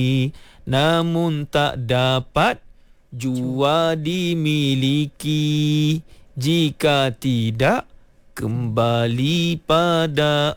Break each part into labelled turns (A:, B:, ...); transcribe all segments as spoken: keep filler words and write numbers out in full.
A: namun tak dapat jua dimiliki jika tidak kembali pada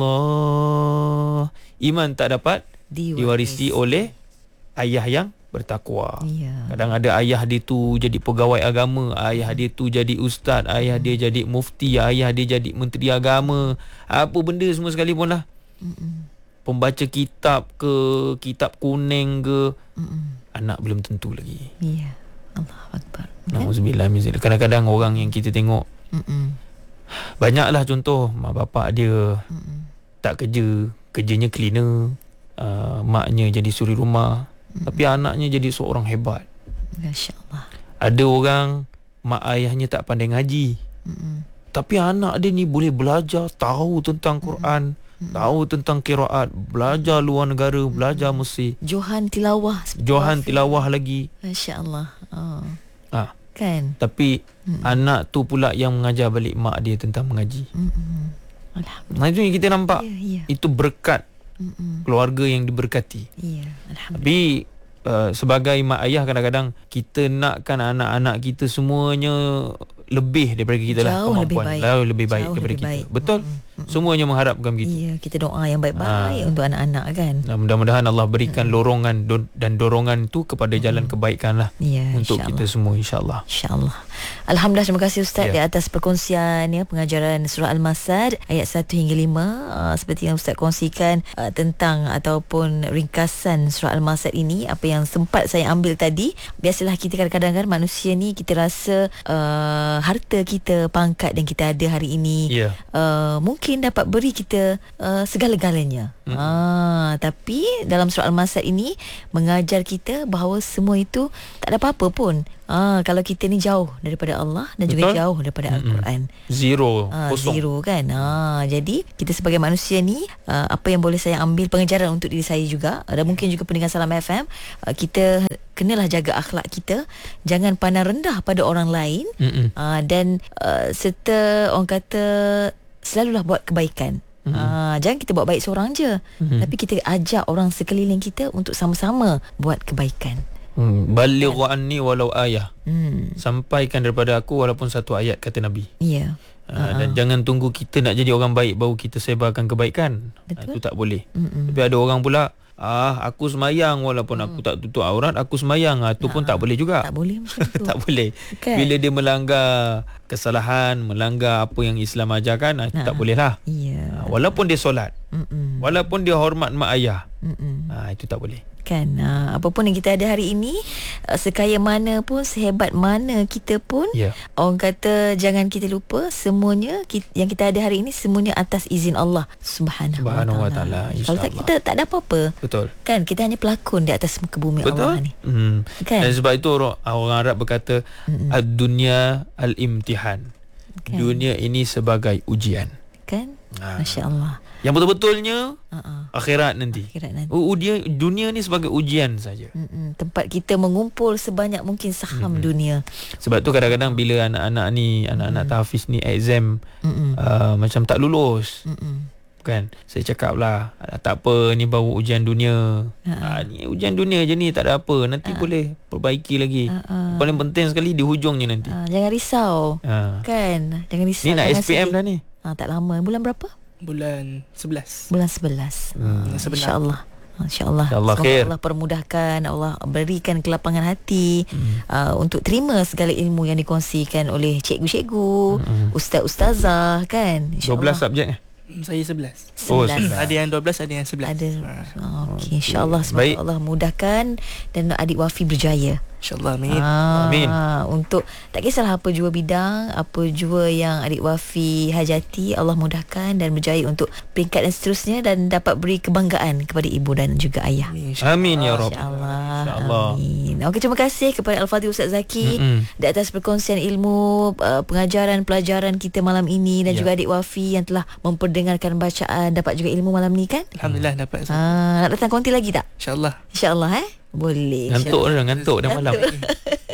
A: Allah. Iman tak dapat diwarisi, diwarisi oleh ayah yang bertakwa. Ya. Kadang ada ayah dia tu jadi pegawai agama, ayah dia tu jadi ustaz, ayah hmm. dia jadi mufti, ayah dia jadi menteri agama, apa benda semua sekalipun lah. Hmm. Pembaca kitab ke, kitab kuning ke, hmm. anak belum tentu lagi. Ya. Allahu Akbar. Nauzubillah min zalik. Kadang-kadang orang yang kita tengok, hmm. banyaklah contoh mak bapak dia hmm. tak kerja, kerjanya cleaner, uh, maknya jadi suri rumah, hmm. tapi anaknya jadi seorang hebat. Masya-Allah. Ada orang mak ayahnya tak pandai ngaji, hmm. tapi anak dia ni boleh belajar, tahu tentang Quran, hmm. tahu tentang qiraat, belajar luar negara, hmm. belajar Mesir,
B: johan tilawah,
A: johan tilawah lagi.
B: Masya-Allah. Oh.
A: Ah,
B: kan.
A: Tapi hmm. anak tu pula yang mengajar balik mak dia tentang mengaji. Hmm. Alhamdulillah. Nah, itu yang kita nampak. Ya, ya. Itu berkat Mm-mm. keluarga yang diberkati. Ya, alhamdulillah. Tapi uh, sebagai mak ayah, kadang-kadang kita nakkan anak-anak kita semuanya lebih daripada kita lah,
B: jauh
A: kemampuan.
B: Lebih baik.
A: Jauh lebih baik
B: jauh
A: daripada
B: lebih
A: kita.
B: Baik.
A: Betul?
B: Mm-mm.
A: Semuanya mengharapkan begitu.
B: Iya, kita doa yang baik-baik ha. untuk anak-anak kan.
A: Nah, mudah-mudahan Allah berikan mm-hmm. lorongan do- dan dorongan tu kepada mm-hmm. jalan kebaikan lah ya, untuk kita semua, insya-Allah.
B: Insya-Allah. Alhamdulillah, terima kasih Ustaz ya. di atas perkongsian ya, pengajaran surah Al-Masad ayat satu hingga lima, uh, seperti yang Ustaz kongsikan uh, tentang ataupun ringkasan surah Al-Masad ini, apa yang sempat saya ambil tadi. Biasalah kita kadang-kadang kan manusia ni, kita rasa uh, harta kita, pangkat yang kita ada hari ini yeah. uh, mungkin dapat beri kita uh, segala-galanya. Mm-hmm. Ah, tapi dalam surah Al-Masad ini mengajar kita bahawa semua itu tak ada apa-apa pun. Ah, kalau kita ni jauh daripada Allah dan Betul? juga jauh daripada mm-hmm. Al-Quran.
A: Zero,
B: ah,
A: kosong.
B: Zero kan. Ah, jadi kita sebagai manusia ni, uh, apa yang boleh saya ambil pengajaran untuk diri saya juga, dan mungkin juga pendengar Salam F M, uh, kita kenalah jaga akhlak kita, jangan pandang rendah pada orang lain, mm-hmm. uh, dan uh, serta orang kata selalulah buat kebaikan. Mm-hmm. Uh, jangan kita buat baik seorang je, mm-hmm. tapi kita ajak orang sekeliling kita untuk sama-sama buat kebaikan.
A: Hmm, balighu anni walau ayah. Hmm. Sampaikan daripada aku walaupun satu ayat, kata Nabi.
B: Ya.
A: Yeah. Uh, uh-huh. Dan jangan tunggu kita nak jadi orang baik baru kita sebarkan kebaikan. Itu uh, tak boleh. Mm-mm. Tapi ada orang pula, ah aku semayang walaupun mm. aku tak tutup aurat, aku semayang. Ah tu uh-huh. pun tak boleh juga.
B: Tak boleh macam tu.
A: Tak boleh. Okay. Bila dia melanggar kesalahan, melanggar apa yang Islam ajarkan, ah, itu uh-huh. tak boleh lah. Yeah. Ah, walaupun dia solat. Mm-mm. Walaupun dia hormat mak ayah. Ah itu tak boleh.
B: Kan, uh, apapun yang kita ada hari ini, uh, sekaya mana pun, sehebat mana kita pun, yeah. orang kata jangan kita lupa semuanya kita, yang kita ada hari ini semuanya atas izin Allah Subhanahu,
A: Subhanahu wa ta'ala.
B: Kalau tak, kita tak ada apa-apa.
A: Betul.
B: Kan, kita hanya pelakon di atas muka bumi. Betul? Allah ni.
A: Hmm. Kan? Dan sebab itu orang, orang Arab berkata, mm-hmm. ad-dunya al-imtihan. Kan? Dunia ini sebagai ujian.
B: Kan?
A: Ha.
B: Masya-Allah.
A: Yang betul-betulnya uh-uh. akhirat nanti.
B: Akhirat nanti.
A: Oh, dunia, dunia ni sebagai ujian saja.
B: Mm-mm. Tempat kita mengumpul sebanyak mungkin saham mm-hmm. dunia.
A: Sebab tu kadang-kadang bila anak-anak ni, anak-anak mm-hmm. tahfiz ni exam uh, macam tak lulus. Mm-mm. Kan? Saya cakap lah, tak apa, ni baru ujian dunia. Uh-uh. Ah, ni ujian dunia je ni, tak ada apa. Nanti uh-uh. boleh perbaiki lagi. Uh-uh. Paling penting sekali di hujungnya nanti. Uh,
B: jangan risau. Uh. Kan? Jangan risau.
A: Ni nak S P M dah ni.
B: Ah, tak lama. Bulan berapa?
C: Bulan sebelas.
B: Bulan sebelas. Hmm. InsyaAllah. InsyaAllah.
A: InsyaAllah khair.
B: Allah permudahkan, Allah berikan kelapangan hati hmm. uh, untuk terima segala ilmu yang dikongsikan oleh cikgu-cikgu, hmm. ustaz-ustazah kan.
A: dua belas subjek.
C: Saya sebelas.
A: Oh, sebelas.
C: Ada yang dua belas, ada yang sebelas.
B: Ada. Oh, okey, insya-Allah semoga Allah mudahkan dan adik Wafi berjaya.
C: InsyaAllah, amin.
B: Ah,
A: amin.
B: Untuk tak kisahlah apa jua bidang, apa jua yang adik Wafi hajati, Allah mudahkan dan berjaya untuk peringkat dan seterusnya, dan dapat beri kebanggaan kepada ibu dan juga ayah.
A: Amin ya Rabb.
B: InsyaAllah. Insya amin. Okey, terima kasih kepada Al-Fadhil Ustaz Zaki mm-hmm. di atas perkongsian ilmu, uh, pengajaran, pelajaran kita malam ini, dan yeah. juga adik Wafi yang telah memperdengarkan bacaan, dapat juga ilmu malam ni kan?
C: Alhamdulillah dapat.
B: Ah, nak datang konti lagi tak?
C: InsyaAllah.
B: InsyaAllah eh. Boleh.
A: Ngantuk dah, ngantuk dah malam.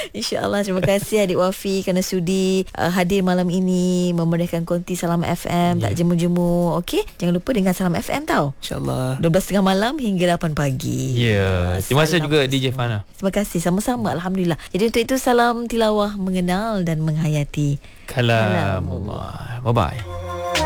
B: InsyaAllah. Terima kasih adik Wafi kerana sudi uh, hadir malam ini memeriahkan konti Salam F M. Yeah. Tak jemu-jemu. Okey, jangan lupa dengan Salam F M tau.
C: InsyaAllah.
B: dua belas tiga puluh malam hingga lapan pagi.
A: Ya. Yeah.
B: Uh,
A: Terima kasih juga D J Fana.
B: Terima kasih, sama-sama. Alhamdulillah. Jadi untuk itu salam tilawah, mengenal dan menghayati
A: Kalamullah. Bye-bye.